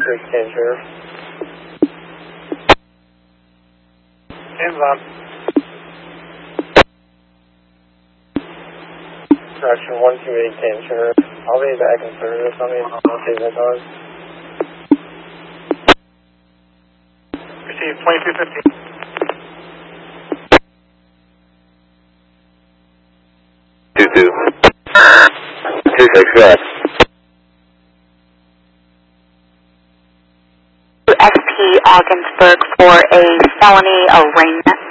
128 Sheriff. Hands on. Correction 128 Sheriff. I'll be back in service. I'll take that dog. Receive 2215. Two. 26, go ahead. SP Ogdensburg for a felony arraignment.